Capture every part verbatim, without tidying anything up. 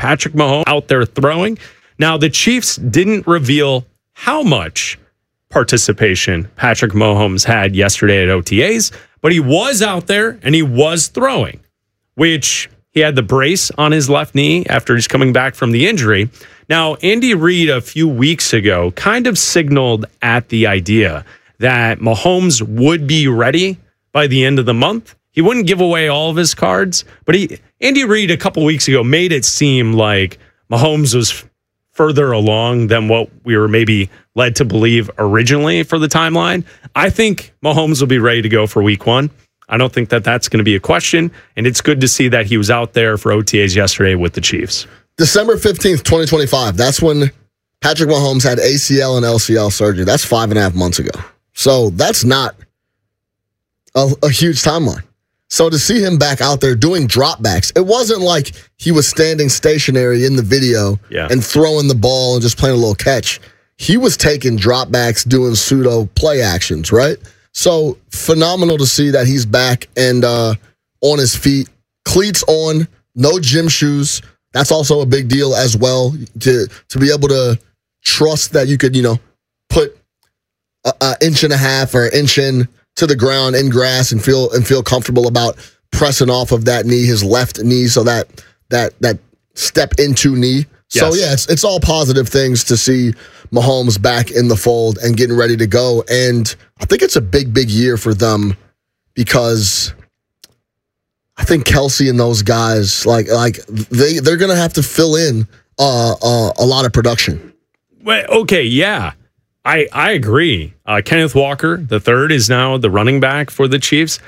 Patrick Mahomes out there throwing. Now, the Chiefs didn't reveal how much participation Patrick Mahomes had yesterday at O T As, but he was out there and he was throwing, which he had the brace on his left knee after he's coming back from the injury. Now, Andy Reid a few weeks ago kind of signaled at the idea that Mahomes would be ready by the end of the month. He wouldn't give away all of his cards, but he Andy Reid a couple weeks ago made it seem like Mahomes was further along than what we were maybe led to believe originally for the timeline. I think Mahomes will be ready to go for week one. I don't think that that's going to be a question, and it's good to see that he was out there for O T As yesterday with the Chiefs. December fifteenth, twenty twenty-five. That's when Patrick Mahomes had A C L and L C L surgery. That's five and a half months ago. So that's not a, a huge timeline. So to see him back out there doing dropbacks, it wasn't like he was standing stationary in the video yeah. and throwing the ball and just playing a little catch. He was taking dropbacks, doing pseudo play actions, right? So phenomenal to see that he's back and uh, on his feet, cleats on, no gym shoes. That's also a big deal as well, to to be able to trust that you could, you know, put an inch and a half or an inch in to the ground in grass and feel and feel comfortable about pressing off of that knee, his left knee, so that that that step into knee. Yes. So yeah, it's it's all positive things to see Mahomes back in the fold and getting ready to go. And I think it's a big, big year for them because I think Kelsey and those guys, like like they they're gonna have to fill in uh, uh, a lot of production. Well, okay, yeah. I, I agree. Uh, Kenneth Walker, the third, is now the running back for the Chiefs.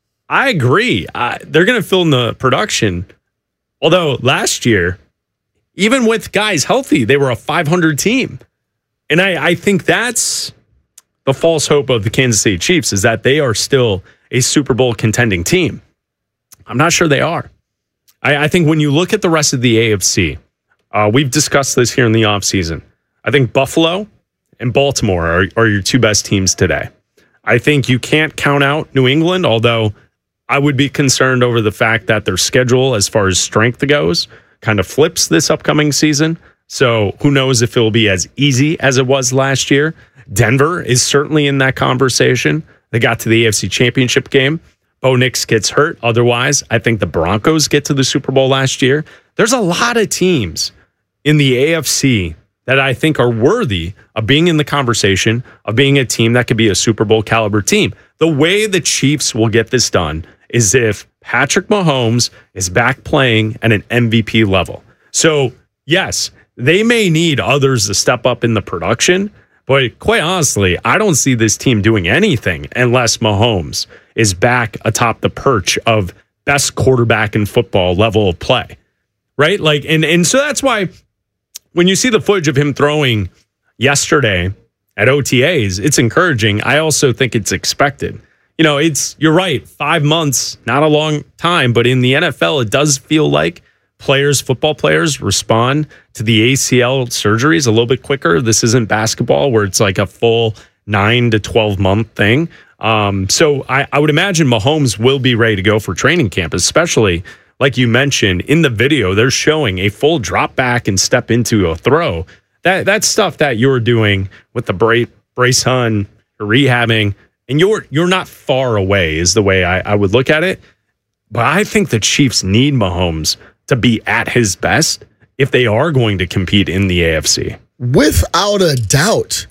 I agree. Uh, they're going to fill in the production. Although last year, even with guys healthy, they were a five hundred team. And I, I think that's the false hope of the Kansas City Chiefs, is that they are still a Super Bowl contending team. I'm not sure they are. I, I think when you look at the rest of the A F C, uh, we've discussed this here in the offseason. I think Buffalo and Baltimore are, are your two best teams today. I think you can't count out New England, although I would be concerned over the fact that their schedule, as far as strength goes, kind of flips this upcoming season. So who knows if it will be as easy as it was last year. Denver is certainly in that conversation. They got to the A F C Championship game. Bo Nix gets hurt. Otherwise, I think the Broncos get to the Super Bowl last year. There's a lot of teams in the A F C that I think are worthy of being in the conversation, of being a team that could be a Super Bowl caliber team. The way the Chiefs will get this done is if Patrick Mahomes is back playing at an M V P level. So, yes, they may need others to step up in the production, but quite honestly, I don't see this team doing anything unless Mahomes is back atop the perch of best quarterback in football level of play, right? Like, and, and so that's why when you see the footage of him throwing yesterday at O T As, it's encouraging. I also think it's expected. You know, it's you're right. Five months, not a long time, but in the N F L, it does feel like players, football players, respond to the A C L surgeries a little bit quicker. This isn't basketball where it's like a full nine to twelve month thing. Um, so I, I would imagine Mahomes will be ready to go for training camp, especially like you mentioned in the video. They're showing a full drop back and step into a throw. That that's stuff that you're doing with the Bra- Brace Hun, rehabbing, and you're you're not far away is the way I, I would look at it. But I think the Chiefs need Mahomes to be at his best if they are going to compete in the A F C. Without a doubt.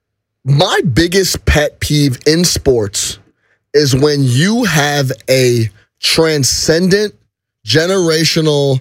My biggest pet peeve in sports is when you have a transcendent generational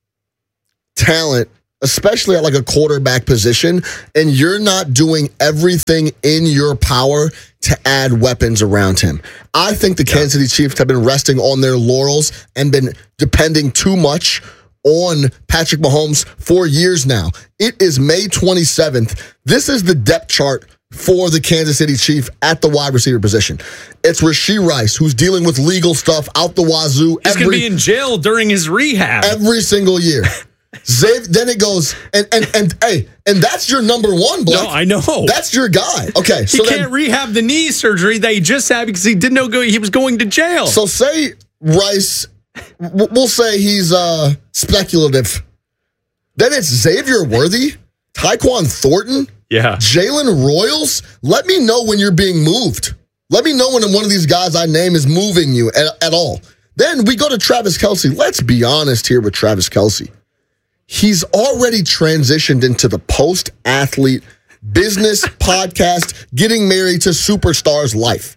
talent, especially at like a quarterback position, and you're not doing everything in your power to add weapons around him. I think the Kansas City Chiefs have been resting on their laurels and been depending too much on Patrick Mahomes for years now. It is May twenty-seventh. This is the depth chart for the Kansas City Chiefs at the wide receiver position. It's Rashee Rice, who's dealing with legal stuff out the wazoo. He's going to be in jail during his rehab. Every single year. Zav, then it goes, and, and, and, hey, and that's your number one, Blake. No, I know. That's your guy. Okay. So he can't then, rehab the knee surgery that he just had because he didn't know go, he was going to jail. So say Rice, we'll say he's uh, speculative. Then it's Xavier Worthy, Tyquan Thornton, Yeah. Jalen Royals. Let me know when you're being moved. Let me know when one of these guys I name is moving you at, at all. Then we go to Travis Kelce. Let's be honest here with Travis Kelce. He's already transitioned into the post-athlete business podcast, getting married to superstars life.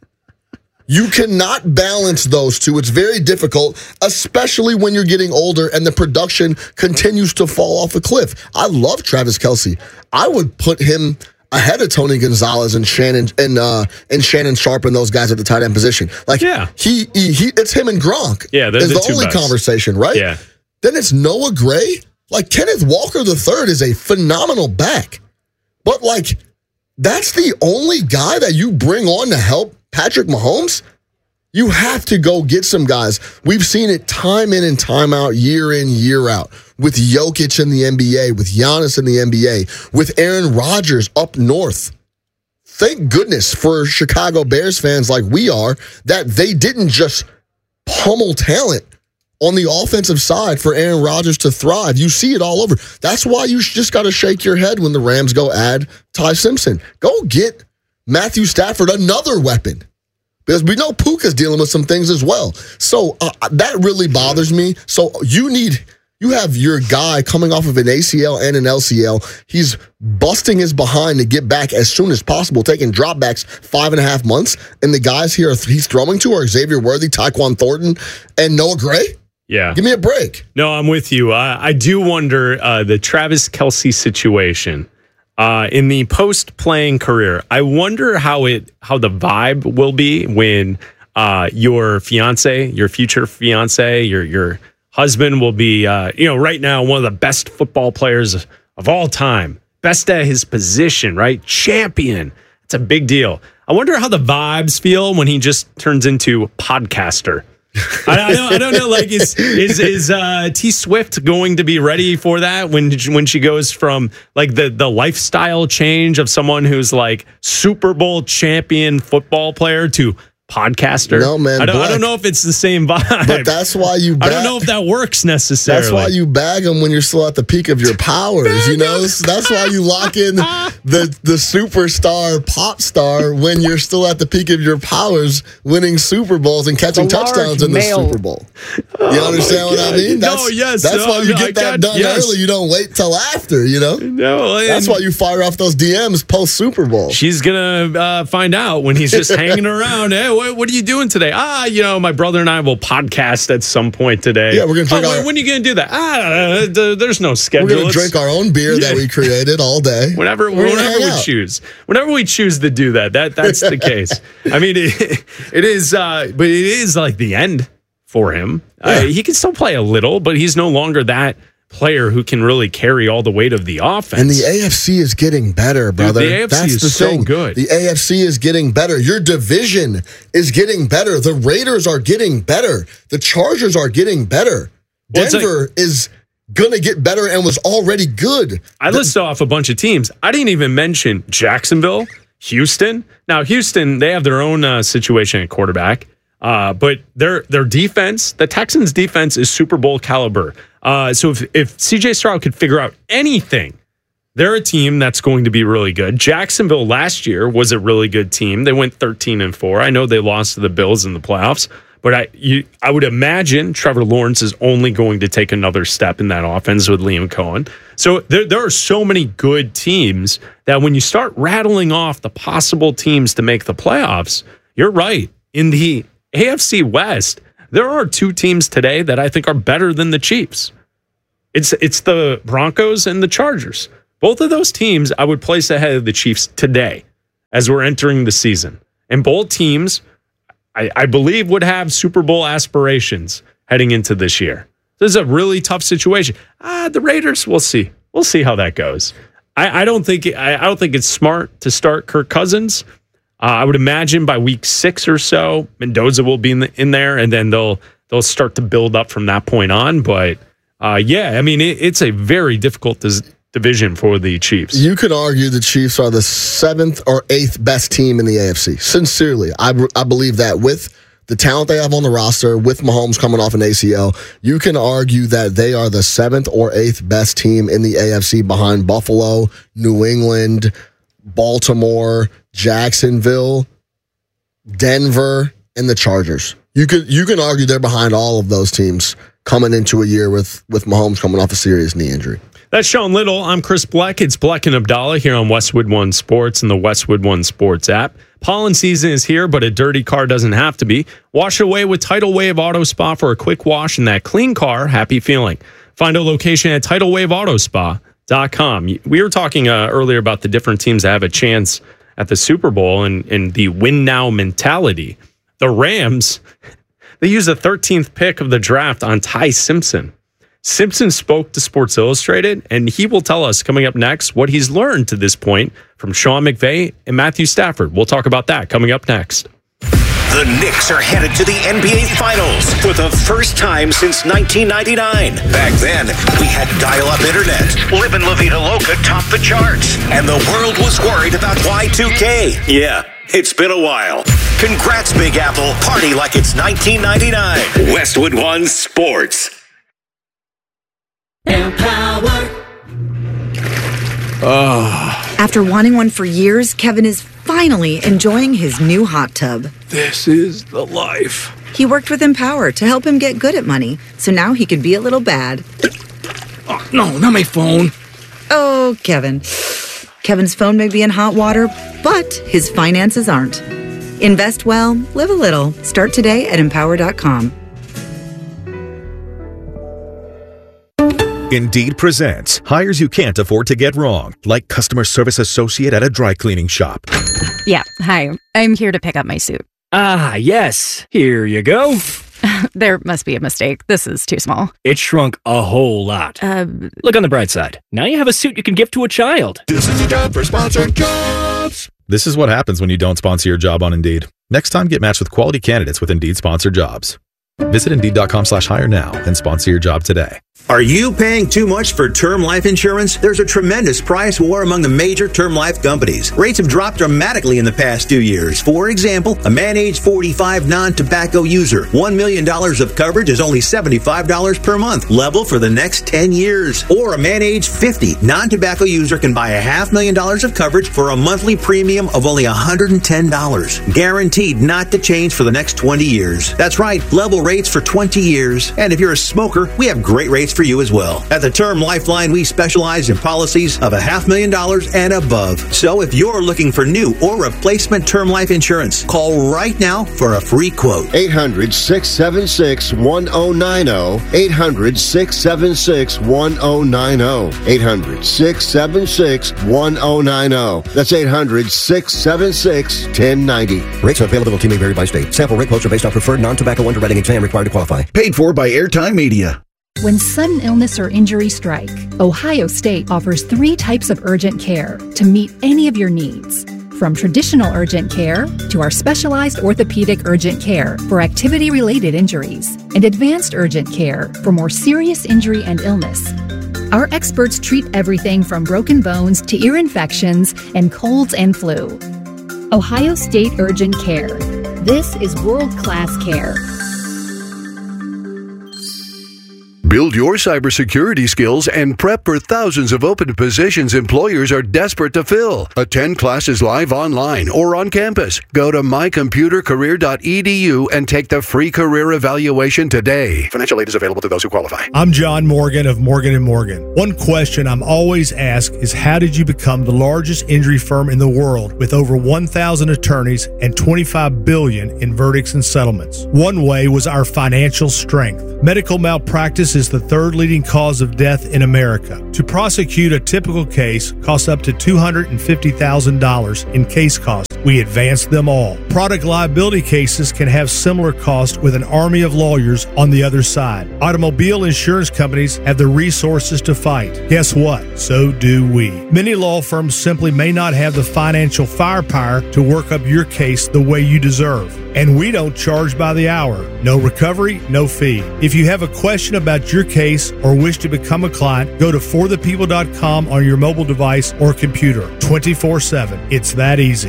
You cannot balance those two. It's very difficult, especially when you're getting older and the production continues to fall off a cliff. I love Travis Kelce. I would put him ahead of Tony Gonzalez and Shannon and uh, and Shannon Sharp and those guys at the tight end position. Like, yeah. he, he, he it's him and Gronk. Yeah, they're is the the two only best. conversation, right? Yeah. Then it's Noah Gray. Like, Kenneth Walker the third is a phenomenal back. But, like, that's the only guy that you bring on to help Patrick Mahomes? You have to go get some guys. We've seen it time in and time out, year in, year out, with Jokic in the N B A, with Giannis in the N B A, with Aaron Rodgers up north. Thank goodness for Chicago Bears fans like we are that they didn't just pummel talent on the offensive side for Aaron Rodgers to thrive. You see it all over. That's why you just got to shake your head when the Rams go add Ty Simpson. Go get Matthew Stafford another weapon. Because we know Puka's dealing with some things as well. So uh, that really bothers me. So you need, you have your guy coming off of an A C L and an L C L. He's busting his behind to get back as soon as possible, taking dropbacks five and a half months. And the guys here he's throwing to are Xavier Worthy, Tyquan Thornton, and Noah Gray. Yeah. Give me a break. No, I'm with you. I, I do wonder uh, the Travis Kelce situation. Uh, in the post-playing career, I wonder how it how the vibe will be when uh, your fiance, your future fiance, your your husband will be, uh, you know, right now one of the best football players of, of all time, best at his position, right? Champion. It's a big deal. I wonder how the vibes feel when he just turns into podcaster. I, I don't. I don't know. Like, is is is uh, T Swift going to be ready for that when when she goes from like the the lifestyle change of someone who's like Super Bowl champion football player to podcaster? No, man. I don't, I Black. don't know if it's the same vibe. But that's why you. I don't know if that works necessarily. That's why you bag them when you're still at the peak of your powers. You know, that's why you lock in the the superstar pop star when you're still at the peak of your powers, winning Super Bowls and catching The large touchdowns in the male. Super Bowl. You understand what I mean? That's, No, yes, That's no, why you I get that got- done yes. early. You don't wait till after. You know. No, and That's why you fire off those D Ms post Super Bowl. she's gonna uh, find out when he's just hanging around. Hey, what, what are you doing today? Ah, you know, my brother and I will podcast at some point today. Yeah, we're gonna drink Oh, our- when, when are you gonna do that? Ah, uh, th- there's no schedule. We're gonna It's- drink our own beer that Yeah. we created all day. Whenever, We're gonna whenever hang we out. choose, whenever we choose to do that, that that's the case. I mean, it, it is, uh, but it is like the end for him. Uh, he can still play a little, but he's no longer that player who can really carry all the weight of the offense. And the A F C is getting better, brother. the A F C That's is the so thing. good. The A F C is getting better. Your division is getting better. The Raiders are getting better. The Chargers are getting better. Well, it's Denver is going to get better and was already good. I listed off a bunch of teams. I didn't even mention Jacksonville, Houston. Now, Houston, they have their own uh, situation at quarterback, uh, but their their defense, the Texans' defense, is Super Bowl caliber. Uh, so if, if C J Stroud could figure out anything, they're a team that's going to be really good. Jacksonville last year was a really good team. They went thirteen and four. I know they lost to the Bills in the playoffs, but I you, I would imagine Trevor Lawrence is only going to take another step in that offense with Liam Cohen. So there, there are so many good teams that when you start rattling off the possible teams to make the playoffs, you're right. In the A F C West, there are two teams today that I think are better than the Chiefs. It's it's the Broncos and the Chargers. Both of those teams I would place ahead of the Chiefs today as we're entering the season. And both teams, I, I believe, would have Super Bowl aspirations heading into this year. This is a really tough situation. Ah, the Raiders, we'll see. We'll see how that goes. I, I don't think I, I don't think it's smart to start Kirk Cousins. Uh, I would imagine by week six or so, Mendoza will be in, the, in there, and then they'll they'll start to build up from that point on. But uh, yeah, I mean, it, it's a very difficult dis- division for the Chiefs. You could argue the Chiefs are the seventh or eighth best team in the A F C. Sincerely, I, I believe that with the talent they have on the roster with Mahomes coming off an A C L, you can argue that they are the seventh or eighth best team in the A F C behind Buffalo, New England, Baltimore, Jacksonville, Denver, and the Chargers. You could you can argue they're behind all of those teams coming into a year with, with Mahomes coming off a serious knee injury. That's Sean Little. I'm Chris Bleck. It's Bleck and Abdallah here on Westwood One Sports and the Westwood One Sports app. Pollen season is here, but a dirty car doesn't have to be. Wash it away with Tidal Wave Auto Spa for a quick wash and that clean car, happy feeling. Find a location at tidal wave auto spa dot com. We were talking uh, earlier about the different teams that have a chance at the Super Bowl and, and the win now mentality. The Rams, they used the thirteenth pick of the draft on Ty Simpson. Simpson spoke to Sports Illustrated, and he will tell us coming up next what he's learned to this point from Sean McVay and Matthew Stafford. We'll talk about that coming up next. The Knicks are headed to the N B A Finals for the first time since nineteen ninety-nine. Back then, we had dial-up internet. Livin' La Vida Loca topped the charts, and the world was worried about Y two K. Yeah, it's been a while. Congrats, Big Apple. Party like it's nineteen ninety-nine. Westwood One Sports. Empower. Oh. After wanting one for years, Kevin is finally enjoying his new hot tub. This is the life. He worked with Empower to help him get good at money, so now he can be a little bad. Oh, no, not my phone. Oh, Kevin. Kevin's phone may be in hot water, but his finances aren't. Invest well, live a little. Start today at empower dot com. Indeed presents hires you can't afford to get wrong, like customer service associate at a dry cleaning shop. Yeah, hi. I'm here to pick up my suit. Ah, yes. Here you go. There must be a mistake. This is too small. It shrunk a whole lot. Uh, Look on the bright side. Now you have a suit you can give to a child. This is a job for sponsored jobs. This is what happens when you don't sponsor your job on Indeed. Next time, get matched with quality candidates with Indeed sponsored jobs. Visit Indeed.com slash hire now and sponsor your job today. Are you paying too much for term life insurance? There's a tremendous price war among the major term life companies. Rates have dropped dramatically in the past two years. For example, a man age forty-five non-tobacco user, one million dollars of coverage is only seventy-five dollars per month, level for the next ten years. Or a man age fifty non-tobacco user can buy a half million dollars of coverage for a monthly premium of only one hundred ten dollars. Guaranteed not to change for the next twenty years. That's right, level rates for twenty years. And if you're a smoker, we have great rates for you as well. At the Term Lifeline, we specialize in policies of a half million dollars and above. So if you're looking for new or replacement term life insurance, call right now for a free quote. eight hundred, six seven six, one oh nine oh. eight hundred, six seven six, one oh nine oh. eight hundred, six seven six, one oh nine oh. That's eight hundred, six seven six, one oh nine oh. Rates and availability may vary by state. Sample rate quotes are based on preferred non-tobacco underwriting exam required to qualify. Paid for by Airtime Media. When sudden illness or injury strike, Ohio State offers three types of urgent care to meet any of your needs. From traditional urgent care to our specialized orthopedic urgent care for activity-related injuries and advanced urgent care for more serious injury and illness. Our experts treat everything from broken bones to ear infections and colds and flu. Ohio State Urgent Care. This is world-class care. Build your cybersecurity skills and prep for thousands of open positions employers are desperate to fill. Attend classes live online or on campus. Go to my computer career dot e d u and take the free career evaluation today. Financial aid is available to those who qualify. I'm John Morgan of Morgan and Morgan. One question I'm always asked is, how did you become the largest injury firm in the world with over one thousand attorneys and twenty-five billion dollars in verdicts and settlements? One way was our financial strength. Medical malpractice is the third leading cause of death in America. To prosecute a typical case costs up to two hundred fifty thousand dollars in case costs. We advance them all. Product liability cases can have similar costs with an army of lawyers on the other side. Automobile insurance companies have the resources to fight. Guess what? So do we. Many law firms simply may not have the financial firepower to work up your case the way you deserve. And we don't charge by the hour. No recovery, no fee. If you have a question about your case or wish to become a client, go to for the people dot com on your mobile device or computer twenty-four seven. It's that easy. Morgan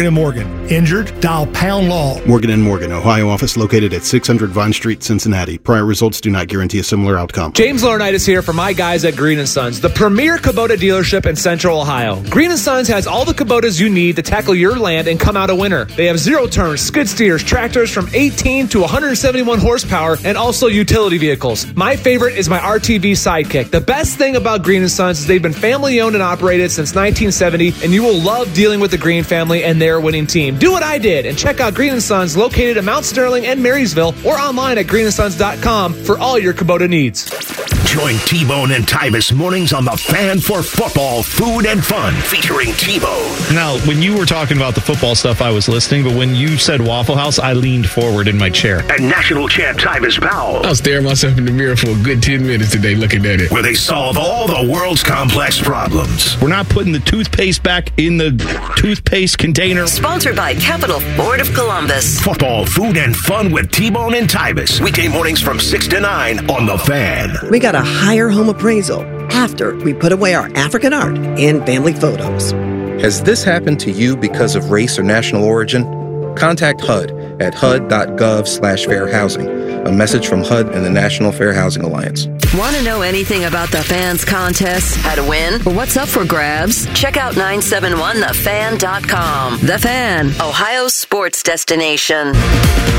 and Morgan. Injured? Dial Pound Law. Morgan and Morgan, Ohio office located at six hundred Vine Street, Cincinnati. Prior results do not guarantee a similar outcome. James Laurinaitis here for my guys at Green and Sons, the premier Kubota dealership in Central Ohio. Green and Sons has all the Kubotas you need to tackle your land and come out a winner. They have zero turns, skid steers, tractors from eighteen to one hundred seventy-one horsepower, and also utility vehicles. My favorite is my R T V Sidekick. The best thing about Green and Sons is they've been family owned and operated since nineteen seventy, and you will love dealing with the Green family and their winning team. Do what I did and check out Green and Sons located at Mount Sterling and Marysville or online at green and sons dot com for all your Kubota needs. Join T-Bone and Tybus mornings on The Fan for football, food, and fun, featuring T-Bone. Now, when you were talking about the football stuff, I was listening, but when you said Waffle House, I leaned forward in my chair. And national champ Tybus Powell. I was staring myself in the mirror for a good ten minutes today looking at it. Where they solve all the world's complex problems. We're not putting the toothpaste back in the toothpaste container. Sponsored by Capital Ford of Columbus. Football, food, and fun with T-Bone and Tybus. Weekday mornings from six to nine on The Fan. We got a higher home appraisal after we put away our African art and family photos. Has this happened to you because of race or national origin? Contact H U D at H U D dot gov slash fair housing. A message from H U D and the National Fair Housing Alliance. Want to know anything about the Fans contests, how to win, or what's up for grabs? Check out nine seven one the fan dot com. The Fan, Ohio's sports destination.